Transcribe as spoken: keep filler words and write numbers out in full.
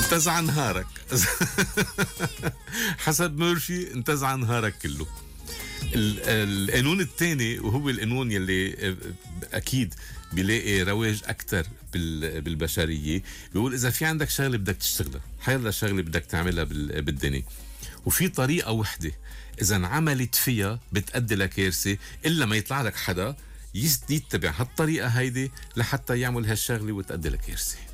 انتزع نهارك. حسب مورفي انتزع نهارك كله. القانون الثاني وهو القانون يلي اكيد بيلاقي رواج اكثر بالبشريه، بيقول اذا في عندك شغله بدك تشتغلها، حيلا شغله بدك تعملها بالدنيا، وفي طريقه وحده اذا انعملت فيها بتأدي لكارثه، الا ما يطلع لك حدا يتبع هالطريقه هيدي لحتى يعمل هالشغله وتأدي لكارثه.